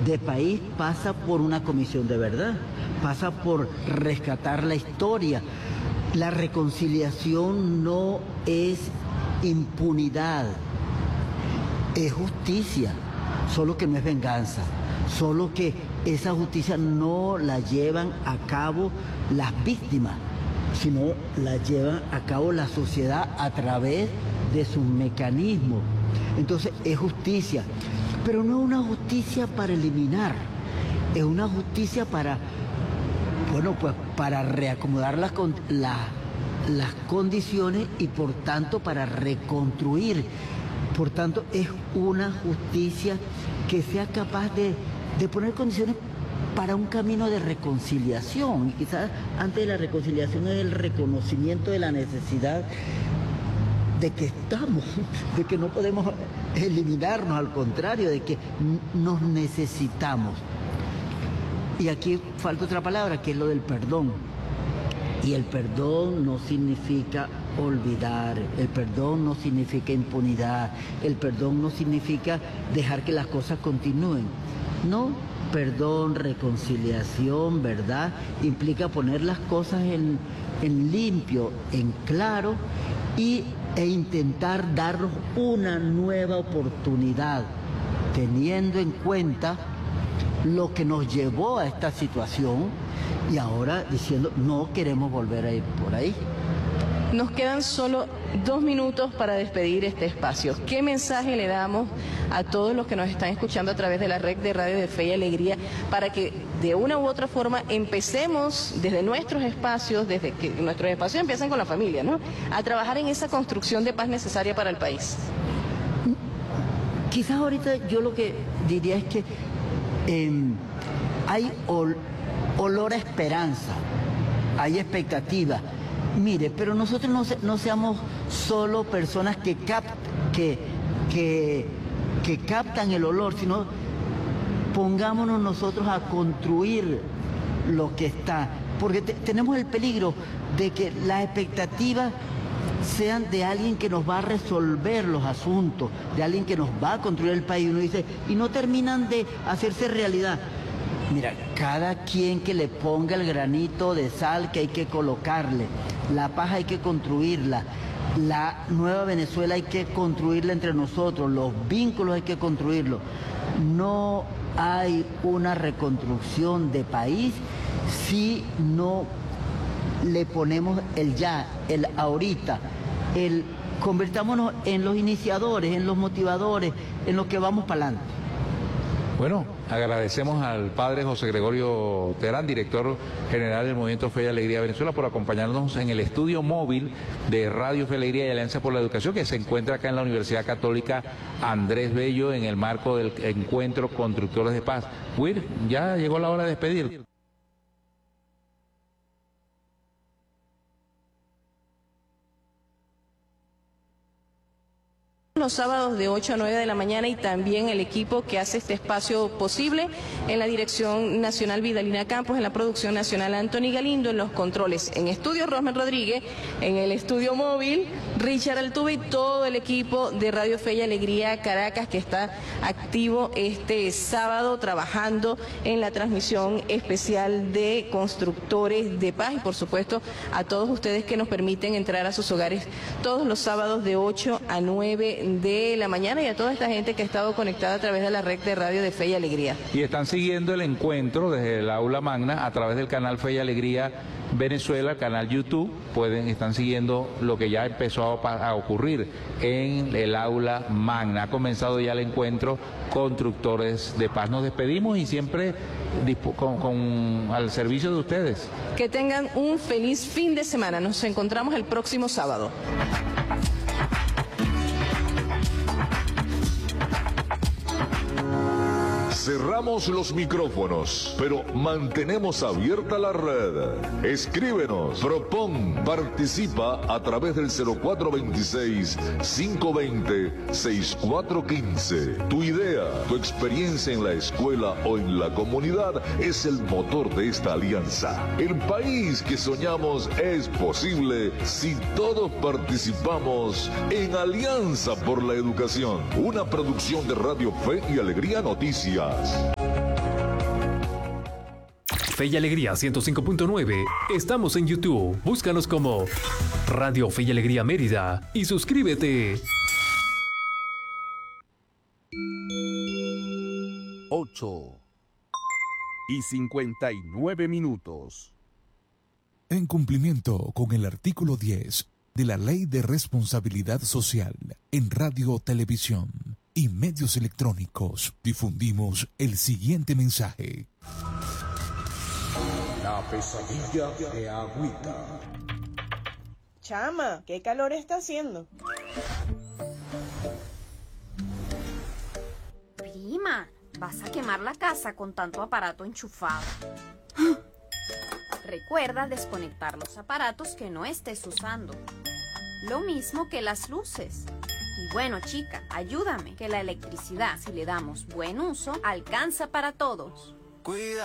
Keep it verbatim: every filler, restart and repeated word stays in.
de país pasa por una comisión de verdad, pasa por rescatar la historia. La reconciliación no es impunidad, es justicia, solo que no es venganza, solo que esa justicia no la llevan a cabo las víctimas, sino la llevan a cabo la sociedad a través de sus mecanismos. Entonces es justicia, pero no es una justicia para eliminar, es una justicia para, bueno, pues para reacomodar las, las, las condiciones y por tanto para reconstruir. Por tanto es una justicia que sea capaz de, de poner condiciones para un camino de reconciliación. Y quizás antes de la reconciliación es el reconocimiento de la necesidad de que estamos, de que no podemos eliminarnos, al contrario, de que nos necesitamos. Y aquí falta otra palabra, que es lo del perdón. Y el perdón no significa olvidar, el perdón no significa impunidad, el perdón no significa dejar que las cosas continúen. No, perdón, reconciliación, verdad, implica poner las cosas en, en limpio, en claro, y, e intentar darnos una nueva oportunidad, teniendo en cuenta lo que nos llevó a esta situación y ahora diciendo no queremos volver a ir por ahí. Nos quedan solo dos minutos para despedir este espacio. ¿Qué mensaje le damos a todos los que nos están escuchando a través de la red de Radio de Fe y Alegría para que de una u otra forma empecemos desde nuestros espacios, desde que nuestros espacios empiezan con la familia, ¿no?, a trabajar en esa construcción de paz necesaria para el país? Quizás ahorita yo lo que diría es que eh, hay ol olor a esperanza, hay expectativa. Mire, pero nosotros no, se, no seamos solo personas que, cap, que, que, que captan el olor, sino pongámonos nosotros a construir lo que está. Porque te, tenemos el peligro de que las expectativas sean de alguien que nos va a resolver los asuntos, de alguien que nos va a construir el país. Uno dice, y no terminan de hacerse realidad. Mira, cada quien que le ponga el granito de sal que hay que colocarle, la paz hay que construirla, la nueva Venezuela hay que construirla entre nosotros, los vínculos hay que construirlos. No hay una reconstrucción de país si no le ponemos el ya, el ahorita, el convirtámonos en los iniciadores, en los motivadores, en los que vamos para adelante. Bueno, agradecemos al padre José Gregorio Terán, director general del Movimiento Fe y Alegría de Venezuela, por acompañarnos en el estudio móvil de Radio Fe y Alegría y Alianza por la Educación, que se encuentra acá en la Universidad Católica Andrés Bello, en el marco del encuentro Constructores de Paz. Will, ya llegó la hora de despedir. Los sábados de ocho a nueve de la mañana, y también el equipo que hace este espacio posible en la Dirección Nacional Vidalina Campos, en la Producción Nacional Anthony Galindo, en los controles, en estudio Rosman Rodríguez, en el estudio móvil Richard Altuve y todo el equipo de Radio Fe y Alegría Caracas, que está activo este sábado trabajando en la transmisión especial de Constructores de Paz, y por supuesto a todos ustedes que nos permiten entrar a sus hogares todos los sábados de ocho a nueve de la mañana, y a toda esta gente que ha estado conectada a través de la red de Radio de Fe y Alegría. Y están siguiendo el encuentro desde el aula magna a través del canal Fe y Alegría Venezuela, el canal YouTube. Pueden, están siguiendo lo que ya empezó a, a ocurrir en el aula magna. Ha comenzado ya el encuentro Constructores de Paz. Nos despedimos y siempre con, con, al servicio de ustedes. Que tengan un feliz fin de semana. Nos encontramos el próximo sábado. Cerramos los micrófonos, pero mantenemos abierta la red. Escríbenos, propón, participa a través del cero cuatro veintiséis, cinco veinte, sesenta y cuatro quince. Tu idea, tu experiencia en la escuela o en la comunidad es el motor de esta alianza. El país que soñamos es posible si todos participamos en Alianza por la Educación, una producción de Radio Fe y Alegría Noticias. Fe y Alegría ciento cinco punto nueve. Estamos en YouTube. Búscanos como Radio Fe y Alegría Mérida y suscríbete. ocho y cincuenta y nueve minutos. En cumplimiento con el artículo diez de la Ley de Responsabilidad Social en Radio, Televisión y Medios Electrónicos, difundimos el siguiente mensaje. La pesadilla de Agüita. Chama, ¿qué calor está haciendo? Prima, vas a quemar la casa con tanto aparato enchufado. Recuerda desconectar los aparatos que no estés usando. Lo mismo que las luces. Y bueno, chica, ayúdame, que la electricidad, si le damos buen uso, alcanza para todos. Cuida.